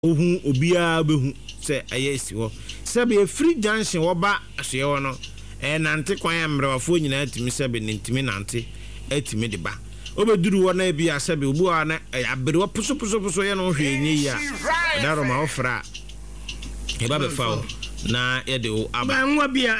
ohu obia behu se ayesi ho se be free junction wo ba ahye wo no nante kwan amrewafo nyina atimi se be ntimi nante atimi de ba obeduru wo na bia se be obu ana abere wo puso ye no hwe nyi ya daro ma ofra e ba be fa na ye de o aba enwa bia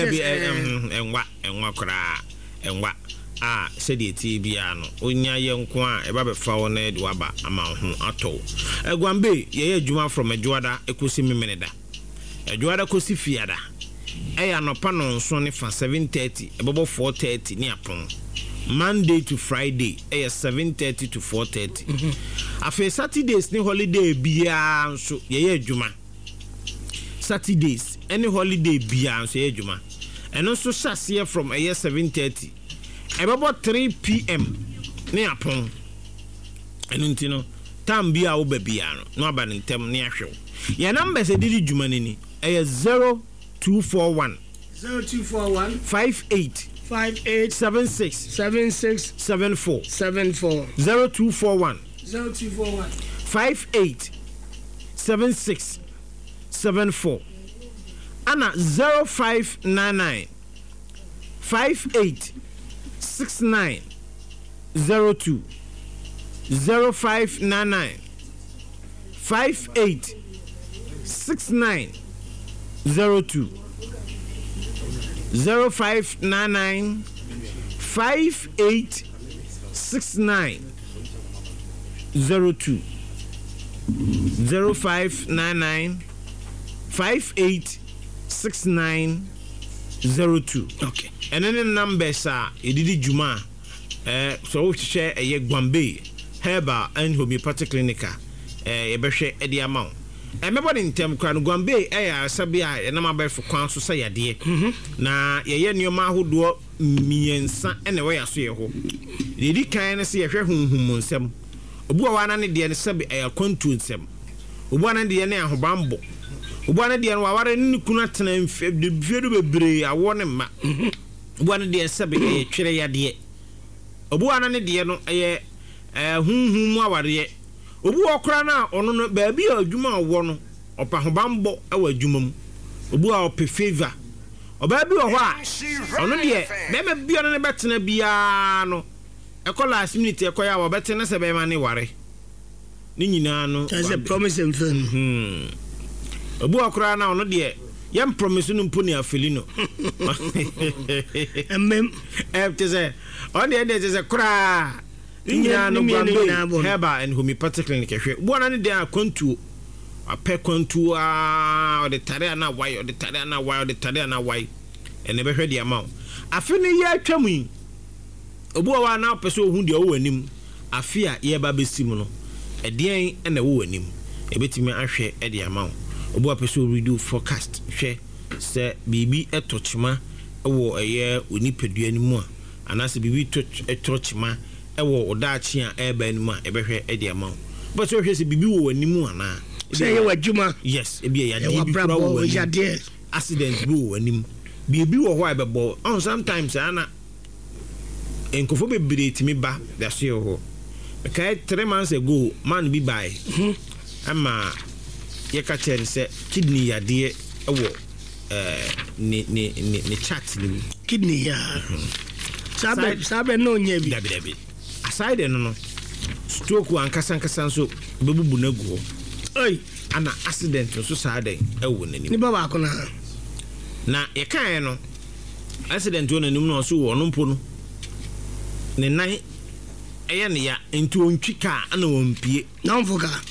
enwa kra enwa said the TBA no onya yenko a eba be fa won e de waba ama ho ato egwambe ye adwuma from adwada ekosi memeneda adwada kosi fiada eya no pa no nso ne fa 7:30 ebobo 4:30 ni apon Monday to Friday 7:30 to 4:30 afi Saturdays ni holiday bia nso ye adwuma Saturdays any holiday bia nso ye adwuma eno nso sase from 7:30 about 3 p.m. ni apon enunti time bia wo ba bia no aba ntem ni ahwew ya number se didi djuma ni 0241 58 76 74 0241 58 76 74 ana 0599 58 6902 0599 58 6902 0599 58 6902 0599 58 6902 okay. And then the numbers are edidi juma so we share a Gwambe Herbal and Homeopathic Clinic e behwe e de amount e mebody ntem kwa no Gwambe sabia e na mabe for kwan so say yade na ye nioma ahodo miensa ene we yaso ye ho edidi kan ne se ye hwe hunhum nsem obu wa na ne de ne sabe e kwantu nsem obu na de ne ahobambo obu na de ne waware ne kunu atena mfedu bebre awo ne ma obu na de sabe e twere yade obu ana ne de no ye hunhum mu aware obu okra na ono no ba bi adwuma wo no opa hobambo e wa adwuma mu obu a ope favor oba bi wo ho a ono de mema bi ono ne betena bia no ekola last minute ekoya wo betena se be ma ne ware ni nyina no as a promise and fun obu okra na ono de yam promise no mpo ne afelino emem teze on the teze kra inya no Gwambe Herbal and Homeopathic Clinic hwe buana ne de akwantu apɛ kwantu the tare na why the tare na why the tare na why ene be hwe de ama afi ne ye atwam yi obu wa na pese ohun de wo anim afi a ye ba besim no edien ene wo anim ebetimi ahwe e de ama obu pese redo forecast hwe se bibi etochima wo eye onipadua ni mu a anase bibi etochima ewo odaachi a eba ni mu a ebehwe e de ama but so hwe se bibi wo animu ana say ye wadwuma yes e bi ya de bi kura wo yade accident bi wo anim bibi wo ho abebo on sometimes ana enkofo bebire timi ba da so ho kai 3 months ago man bi bai ama ye ka chen se kidney yade ewo ni chat ni kidney ya sabe no nya bi dabi aside no stroke ankasa so bebubu na go oi ana accident so saade ewo nani ni baba akona na ye kan no accident won nanim no so wo no mpo no ne nan eye ne ya enti ontwika ana wompie na mfoka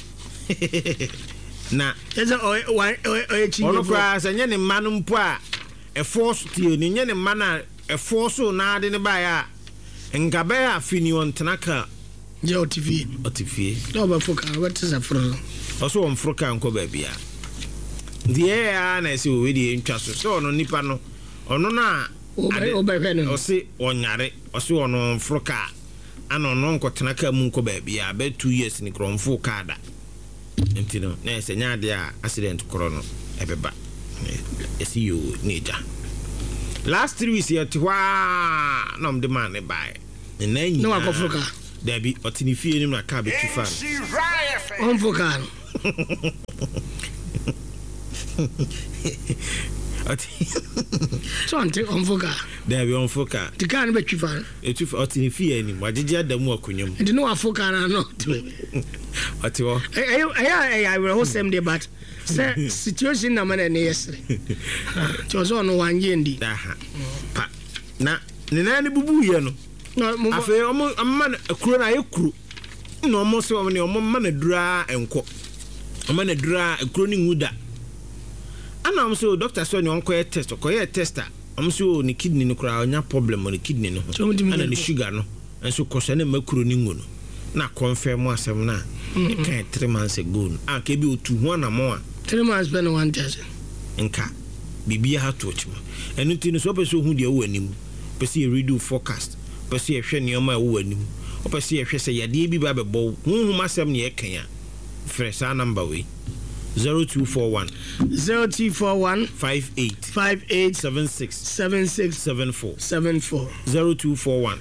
na eza o chi ono kwa sa nye ne manu mpo a e force tie ne nye ne mana e force na ade ne ba ya ngabe afini on tenaka je otifie do ba foka what is a fro oso on froka nko ba bia die a na se we die ntwa so ono nipa no ono na o ba hwe no osi onyare osi ono froka ana ono nko tenaka mu nko ba bia be 2 years ni kromfo kada entino na se nyaade a accident korono ebeba esi yo neja last 3 weeks yet wa no mde man e bai no akofroka Debbie otini fie ni na ka be tufan on foka So until on foka. There be on foka. The can be chifa. Etu oti fi ani. Wajija da mu akonyam. And no foka na no. Oti wo. I will host them there but situation na man na yesterday. Chozo no wan yendi. Aha. Pa. Na ne na ne bubu ye no. No afi omo man akuro na yekuru. No omo se omo ne omo man adura enko. Omo na adura akuro ni nguda. Ana am so doctor so ne onko test ko ye tester am so ne kidney no kura onya problem on kidney no ana ne sugar no enso ko so ne makuro ni ngo no na confirm asem na kan 3 months ago an ka bi otu ho na mo a 3 months been 1000 nka bibia ha to chimo enu ti no so peso hu de wo anim pese ye redo forecast pese ye hwe ne o ma wo anim o pese ye hwe se yade bi ba bebo hu masem ne ye kan ya fresh number we 0241 0241 58 76 74 0241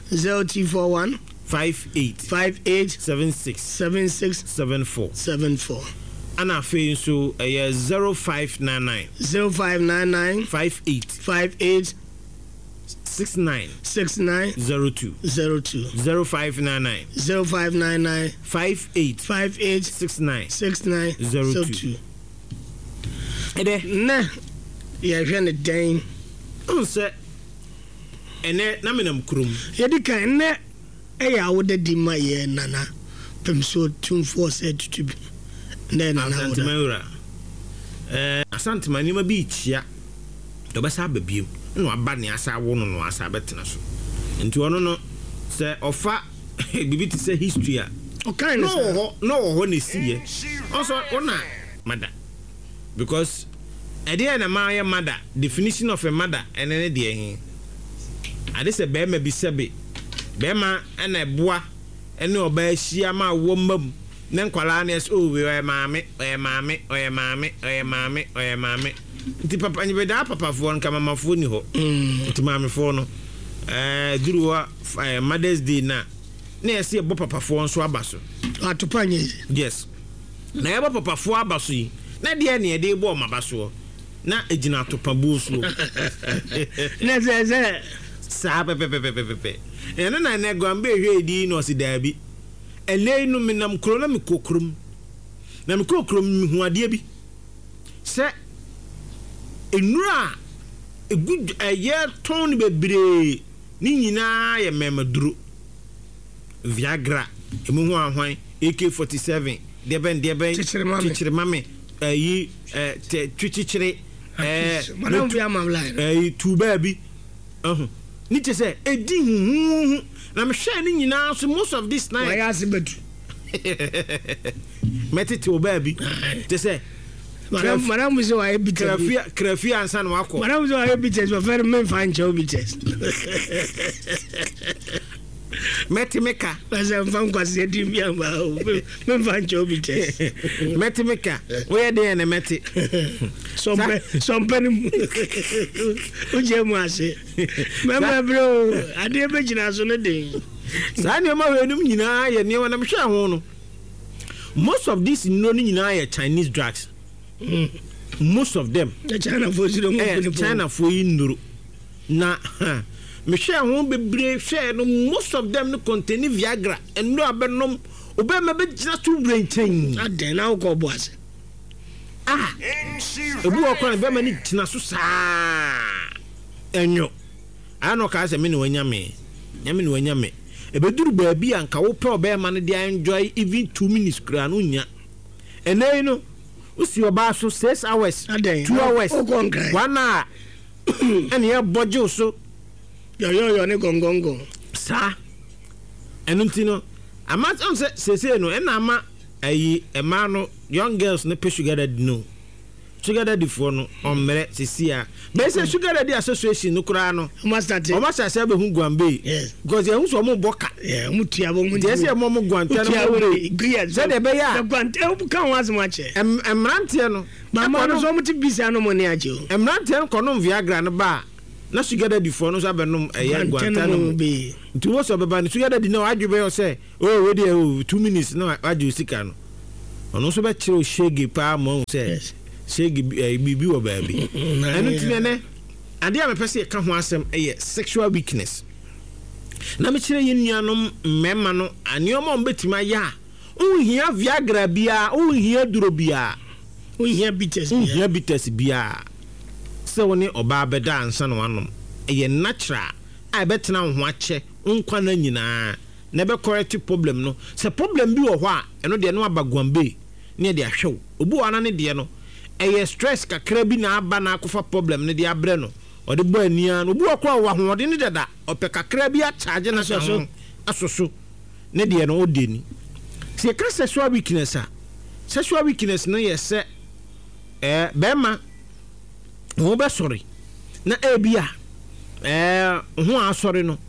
58 76 74 ana fe so 0599 58 69 02 0599 58 69 02 ede na ya hwe ne den onse ene na menam krum yedi kan ne eya woda di ma ye nana pemso 24 said to be na na woda asante mani ma bi chia do ba sa babiem no aba ne asa wo no asa betena so nti ono no se ofa bibi ti se history a okay no ho ne siye also ona mother because idea na ma mother definition of a mother and any dey hin ade se be ma bi sebe be ma na eboa ene oba ahia ma wo mam ne nkwala na es o we maame nti papa nyi be da papa fo nka mama fo ni ho nti maame fo no duruwa Mother's Day na ese bo papa fo nso abaso atopanye yes na yaba papa fo abaso yi na de ne de bo mabaso na ejina atopa busu na ze sa pepe ene na ne gwambe hwe di no si dabi ele no menam kro na me kokrom na me kokrom hu ade bi se enura good aye ton bebre ni nyina ye memaduro Viagra emu hu ahwan AK47 deben chichire mame ayi chichire madam bi amamline ayi tuba bi ni te say edi hu na me hwe ni nyina so most of this night why asibetu metete oba bi te say madam we say why bitte krafi ansa no akọ madam we say why bitte so very men fan chow bitte metimeka asa mfam kwase di biamba men fan chow bitte metimeka we dey na meti sompe ni uje mu ase mama bro ade be gina so ne den sa ne ma we num nyina ye ne wona mhwe ho no most of this no nyina ye Chinese drugs. Most of them the China for you don't China for you nduru na me share ho bebre share no most of them no contain Viagra and no abenom obe me be gina to brain chain aden na ko boase ebu okwa be me ni gina so sa enyo ano ka se me ni wanyame nyame ni wanyame ebeduru ba bi anka wo pe obe ma no dey enjoy even 2 minutes kra no nya eney no usi oba so 6 hours 2 hours 1 hour ene e bojo so yo ne gongongo sa enunti amat on se no ena ama ayi ema no young girls ne pe sugar daddy no sugar daddy for no omre sisia be say sugar daddy association no kura no o master say be hu gwambe yes because ehun so mo boka mutua bo mu dey say mo gwanta no we say de be ya gwanta e kan wazi mo ache emrante no mama no so mo ti bisa no mo ne ache o emrante no kono Viagra no ba na sugar daddy for no so be no e gwanta no be nti wo so be ba no sugar daddy no adwebe yo say oh we dey 2 minutes no adwo sika no ono so be kire shege pa mo say shege bibi wo baabi enu tinene ade a me pese ka ho asem sexual weakness na me kire yenuanom mmema no anioma on betima ya unhia viagra bia unhia duro bia unhia bitters bia se woni oba beda ansa no wanom natural a betena ho ache nkwa na nyina na be correct problem no se problem bi wo ho a eno de no abagwambe ne de ahwew obu wana ne de no stress kakra bi na aba na akofa problem ne de abre no ode bo ania no obu akwa wa ho de ne dada ope kakra bi a charge na asoso ne de no odeni se ka sexual weakness no yese bema wo be sorry na ebia ho asori no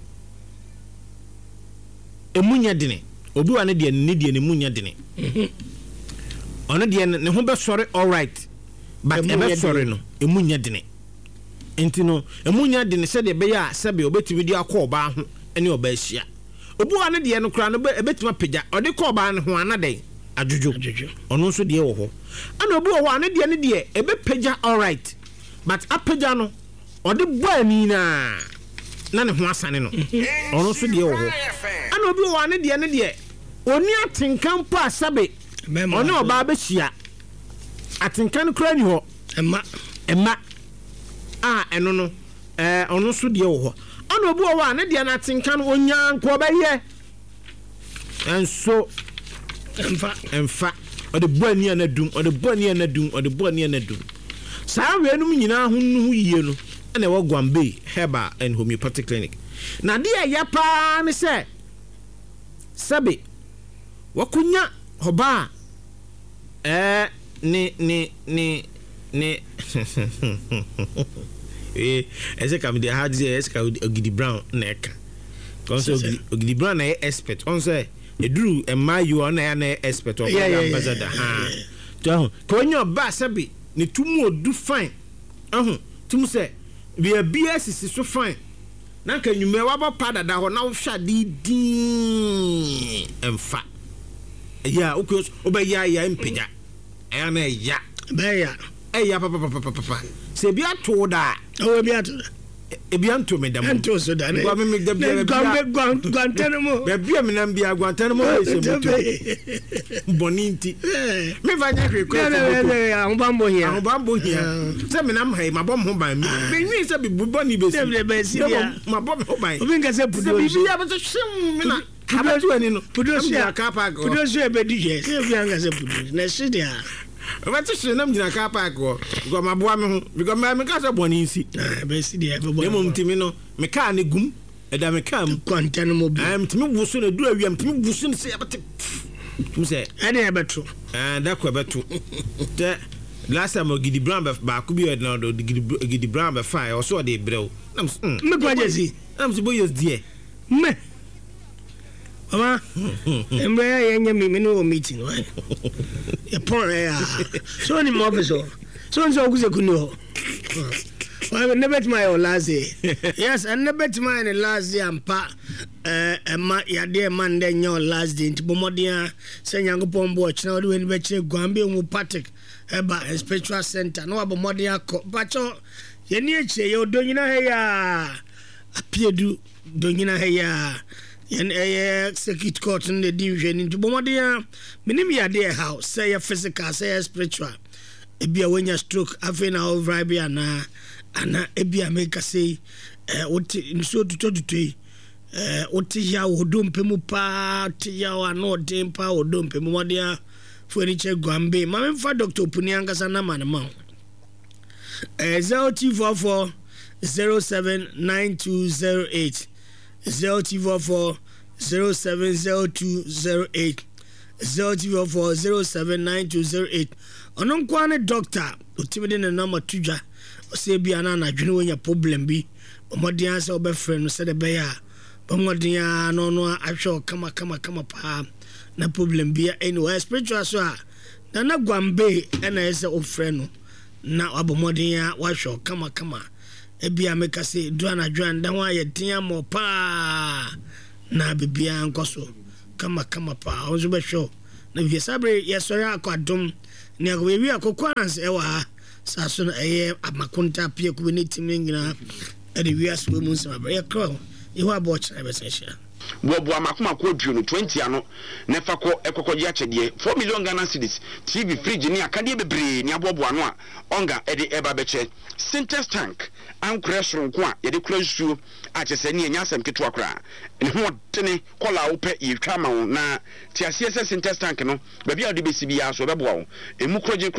emunya dine obi wa ne de ne munya dine ono de ne ho be sorry all right but e be sorry no emunya dine enti no emunya dine se de be ya se be obetimi di akọ oba ho ene oba ahia obi wa ne de no kra no ebetima pagya ode kọ oba ne ho anaden ajojo ono so de wo ho ana obi wa ne de ebe pagya all right but apagya no ode boani na ne ho asane no ono so de wo ho ana obi wa ne de oni atenkan po asabe oni oba abehia atenkan kra ni ho emma eno no ono so de wo ho ana obi wa ne de na atenkan onyanko obeye enso emfa ode boani anadum saa wenum nyina ho no yie no na e wo Gwambe Herbal and Homeopathic Clinic na dia ya pa ne se sabe wakunya hoba ni ese kam de hard ese ka Ogidi Brown na eka konso Ogidi Brown na expert on say eduru ema you na ya na expert of ambassador to ko nyo ba sabe ne tumu odu fine tumu se bia BS so fine na ka nyume waba pada da ho na wo hwa di emfa ya okos obeya ya mpega na ya beya papa se bia to da o bia to bia nto me da mo nto so da ne gwa me da bia Guantanamo bia me na bia Guantanamo se muto boninti me vanya hwe ko ahobambo hia se me na mha ma bom ho ban me nwi se bi boni be si ma bom ho ban obi nka se pudo bia be so hwem me na abatu ani no pudo so e be dije se bia nka se pudo na se dia What's the name of the car park? Go my boy, because my casa boninsi. Best idea, Timino, mechanic gum, and I come Guantanamo. I am to me, was soon a do a young to me, say, but say, I never true. And that quite true. Last time Ogidi Brown back could be now the Ogidi Brown by fire or so they blow. I'm supposed dear. Me. Mama, embe yenye mimi no meeting right. Ya pon so ni mo office so nso okuze kunu I never to my last day. Yes, I never to my last day ampa ya de man den your last day nti bomodia se nyankopon bo china odi wen be chire Gwambe Homeopathic Herbal and Spiritual Center no abomodia ko bacho ye ni eche ye odonyina he ya apiedu donyina he ya yen circuit court in the division into bomodia minim ya de house say physical say spiritual ebia wenya stroke afena over bia na ana ebia make say oti nso tutotutoi oti ya wodompe mu pa ti ya wa no dempa wodompe mu modia furniture Gwambe ma mfa Dr. Opuni ankasa na man ma 0244 079208 0244 070208 0244 079208 onon kwane doctor otimide ne number tuja ose bia na adwene wenya problem bi omodian se obefre no se de be ya bomodian no ahwe kama pa na problem bia anyway spiritual so na Gwambe na ese ofre no na abomodian wahwe kama ebia meka se duana dan wa ye tia mo pa na bibia nkoso kama pa ozo be show na bi sabre yesori akwadom ne agwewi akokwaranse e wa sa so na eye amakonta pie ku ne tim nyina e de wi aso mu nsema bre ye kro ye ho abo chira be sesha bobo amakoma ko duo no 20 ano ne fa ko ekokoji achede 4 million Ghana cedis TV fridge ni akade bebre ni abobo ano a onga e de eba beche Sintex tank ankure soronko a ye de kura nsuo a chese ni enya asem keto akura ne ho tene kola wo pe yetwa ma wo na ti asiese Sintex tank no ba bia de besi bia so bebo wo emu kroje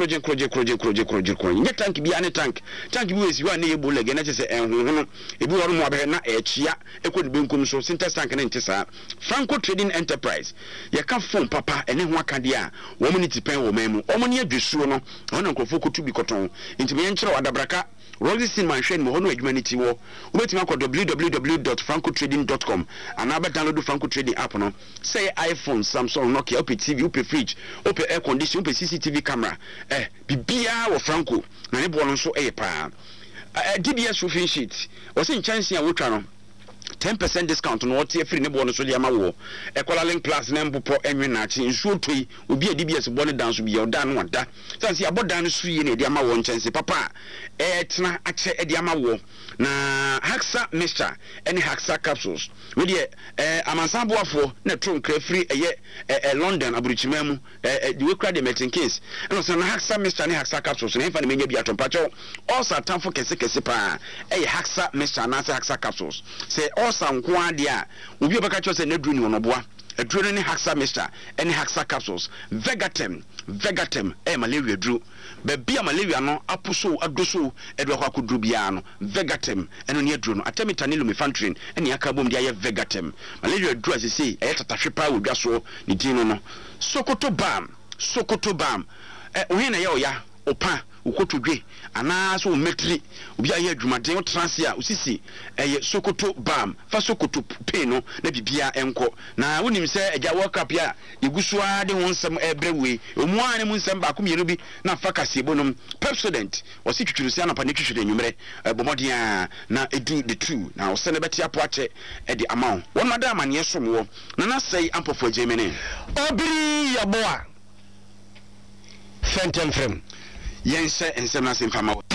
nye tank bia ne tank bi wesi wa ne yebo lege na chese enhono ebi woro mo abe na echia ekodi benkum so Sintex tank ne ntisa Franco Trading Enterprise ye ka phone papa ene ho akade a wo mo ni tipen wo memu o mo ne adwesuo no ona nkofo kotu bi koton ntime ye nkyere wadabraka Rollison Mansion mo hono adwuma ni ti wo ubetimi akọ www.francotrading.com and aba download Franco Trading app no say iPhone, Samsung, Nokia, OP TV, OP fridge, OP air condition, OP CCTV camera bibia wo Franco na ne bo no so pa DBS roofing sheet was in chance ya wotwa no 10% discount no what free ne bo no so dia ma wo Ecola Link Plus na mpopo enwe na chi nsuo toi obi a DBS bo ne dan so bia oda no wada sanse abodan no suye ne dia ma wo nkyɛnse papa tena ache dia ma wo na Haxa mixture any Haxa capsules we dey amansan boafo na tron kra free London aburuchima mu the we kra the meeting case no so na Haxa mixture ne Haxa capsules na fa ne menya bia tompacho all satanfo kese pa Haxa mixture na Haxa capsules say osa nko ade a obi obeka cho se na duru ni onoboa aduru ne Haxa mixture any Haxa capsules Vegatem malaria duru be bia malaria no apuso adoso edo akwa kuduru bia no Vegatem eno ne aduru no Artemether lumefantrine ene akabom dia ye Vegatem malaria duru asese tatahwe pa wodwa so ne din no Sokoto Balm ohe na ye oya opa ukotodwe ana so metri obi aye adwumaden o transia osisi Sokoto Balm fa Sokoto pain no na bibia enko na wonim se agya world cup ya igusuwa de wonsam ebrewe omuan ne munsam ba komienu bi na fa kasebonum Pepsodent osi twitwirusi anapa ne twitwire nwumere bomodian na edu the true na osene beti apo ache de amount won madam ane somwo na sei ampofo Germany obiri yaboa Fentem frem yense ensem na semfama